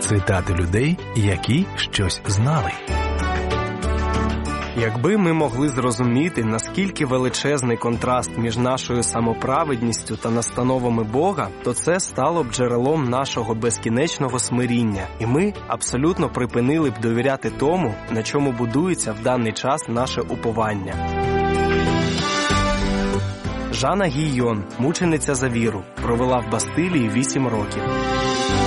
процвітати людей, які щось знали. Якби ми могли зрозуміти, наскільки величезний контраст між нашою самоправедністю та настановами Бога, то це стало б джерелом нашого безкінечного смиріння, і ми абсолютно припинили б довіряти тому, на чому будується в даний час наше уповання. Жанна Гійон, мучениця за віру, провела в Бастилії 8 років.